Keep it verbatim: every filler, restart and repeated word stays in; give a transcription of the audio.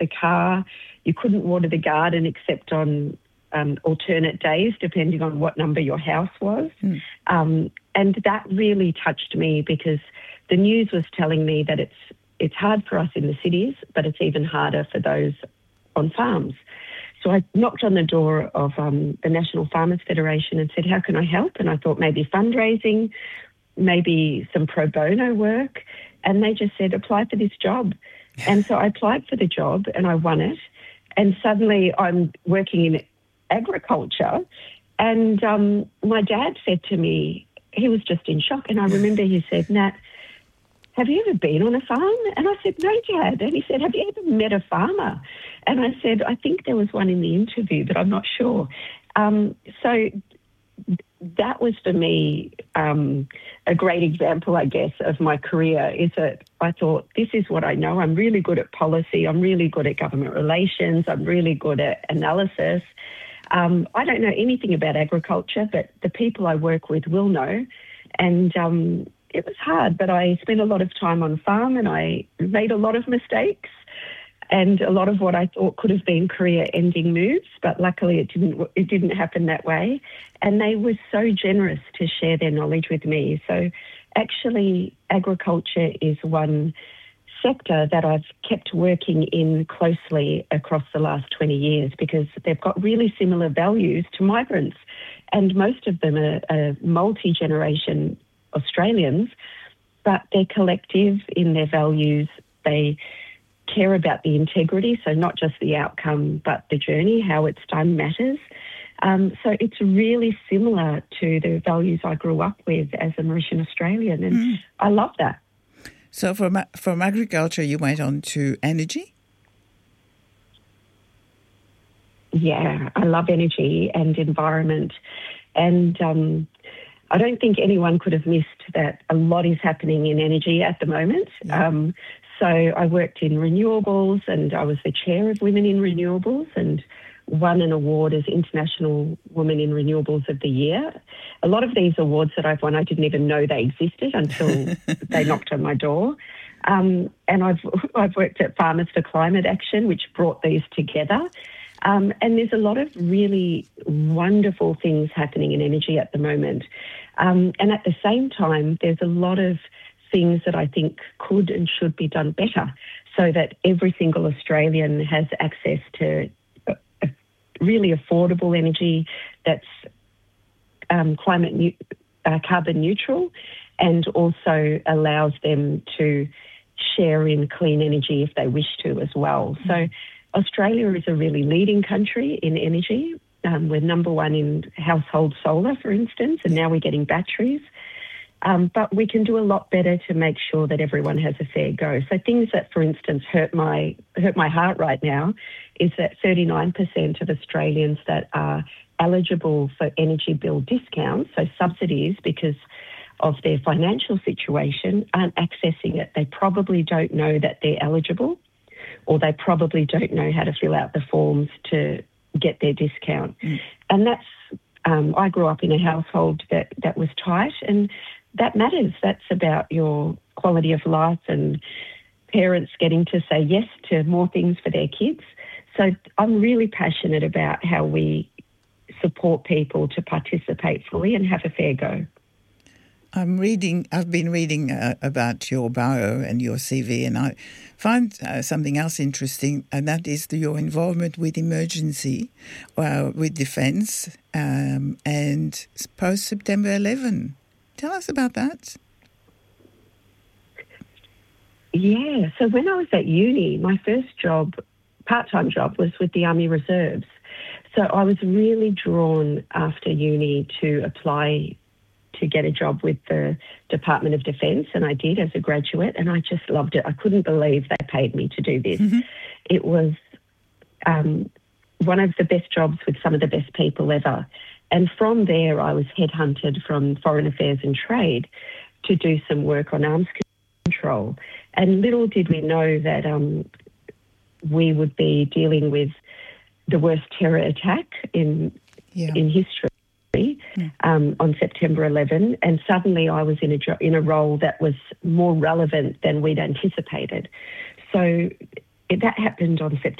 the car. You couldn't water the garden except on um, alternate days, depending on what number your house was. Mm. Um, and that really touched me because the news was telling me that it's it's hard for us in the cities, but it's even harder for those on farms. So I knocked on the door of um, the National Farmers Federation and said, how can I help? And I thought maybe fundraising, maybe some pro bono work. And they just said, apply for this job. And so I applied for the job and I won it. And suddenly I'm working in agriculture. And um, my dad said to me, he was just in shock. And I remember he said, Nat, have you ever been on a farm? And I said, no, Dad. And he said, have you ever met a farmer? And I said, I think there was one in the interview, but I'm not sure. Um, so that was for me um, a great example, I guess, of my career, is that I thought, this is what I know. I'm really good at policy. I'm really good at government relations. I'm really good at analysis. Um, I don't know anything about agriculture, but the people I work with will know. And um, it was hard, but I spent a lot of time on farm and I made a lot of mistakes and a lot of what I thought could have been career-ending moves, but luckily it didn't it didn't happen that way. And they were so generous to share their knowledge with me. So actually agriculture is one sector that I've kept working in closely across the last twenty years because they've got really similar values to migrants, and most of them are, are multi-generation Australians, but they're collective in their values. They care about the integrity, so not just the outcome, but the journey, how it's done matters. Um, so it's really similar to the values I grew up with as a Mauritian Australian, and mm. I love that. So from from agriculture, you went on to energy? Yeah, I love energy and environment. And um, I don't think anyone could have missed that a lot is happening in energy at the moment. Yeah. Um, so I worked in renewables and I was the chair of Women in Renewables and won an award as International Woman in Renewables of the Year. A lot of these awards that I've won, I didn't even know they existed until they knocked on my door. Um, and I've I've worked at Farmers for Climate Action, which brought these together. Um, and there's a lot of really wonderful things happening in energy at the moment. Um, and at the same time, there's a lot of things that I think could and should be done better so that every single Australian has access to a, a really affordable energy that's um, climate ne- uh, carbon neutral and also allows them to share in clean energy if they wish to as well. Mm-hmm. So Australia is a really leading country in energy. Um, we're number one in household solar, for instance, and now we're getting batteries. Um, but we can do a lot better to make sure that everyone has a fair go. So things that, for instance, hurt my hurt my heart right now is that thirty-nine percent of Australians that are eligible for energy bill discounts, so subsidies because of their financial situation, aren't accessing it. They probably don't know that they're eligible, or they probably don't know how to fill out the forms to get their discount. Mm. And that's, um, I grew up in a household that, that was tight, and that matters. That's about your quality of life and parents getting to say yes to more things for their kids. So I'm really passionate about how we support people to participate fully and have a fair go. I'm reading, I've been reading uh, about your bio and your C V, and I find uh, something else interesting, and that is the, your involvement with emergency, uh, with defence, um, and post-September eleven. Tell us about that. Yeah, so when I was at uni, my first job, part-time job, was with the Army Reserves. So I was really drawn after uni to apply to get a job with the Department of Defence, and I did as a graduate, and I just loved it. I couldn't believe they paid me to do this. Mm-hmm. It was um, one of the best jobs with some of the best people ever. And from there, I was headhunted from Foreign Affairs and Trade to do some work on arms control. And little did we know that um, we would be dealing with the worst terror attack in yeah. in history. Um, on September eleventh, and suddenly I was in a jo- in a role that was more relevant than we'd anticipated. So That happened on September